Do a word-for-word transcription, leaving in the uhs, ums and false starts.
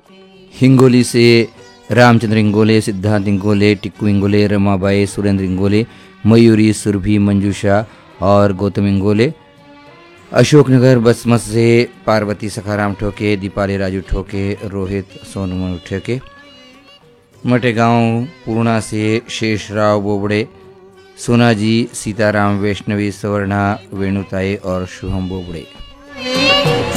हिंगोली से रामचंद्र इंगोले, सिद्धांत इंगोले, टिक्कू इंगोले, रमाबाई, सुरेंद्र इंगोले, मयूरी, सुरभि, मंजूषा और गौतम इंगोले। अशोकनगर बसमत से पार्वती सखाराम ठोके, दीपाली राजू ठोके, रोहित सोनू ठोके। मटेगांव पूर्णा से शेषराव बोबड़े, सोनाजी, सीताराम, वैष्णवी, सवर्णा, वेणुताई और शुभम बोबड़े।